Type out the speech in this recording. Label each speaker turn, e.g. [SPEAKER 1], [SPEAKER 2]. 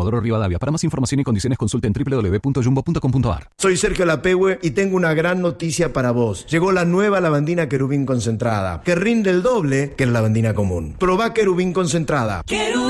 [SPEAKER 1] Comodoro Rivadavia. Para más información y condiciones consulte en www.jumbo.com.ar.
[SPEAKER 2] Soy Sergio Lapehue y tengo una gran noticia para vos. Llegó la nueva lavandina Querubín concentrada, que rinde el doble que la lavandina común. Probá Querubín concentrada.